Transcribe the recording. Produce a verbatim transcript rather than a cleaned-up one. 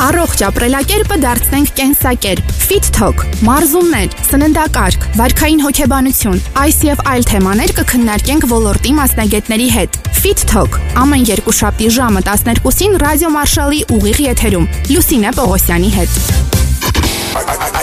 Առողջ ապրելակերպը դարձնենք կենսակերպ։ Fit Talk, մարզումներ, սննդակարգ, վարքային հոգեբանություն, այս եւ այլ թեմաներ կքննարկենք ոլորտի մասնագետների հետ։ Fit Talk ամեն երկուշաբթի ժամը տասներկուսին ռադիո Մարշալի ուղիղ եթերում Լուսինե Պողոսյանի հետ։